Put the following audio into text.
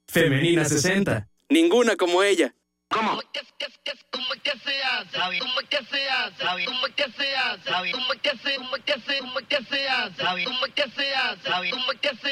Femenina 60. Ninguna como ella. ¿Cómo? ¿Cómo que se hace? ¿Cómo que se hace? ¿Cómo que se hace? ¿Cómo que se hace? ¿Cómo que se hace? ¿Cómo que se hace? ¿Cómo que se hace?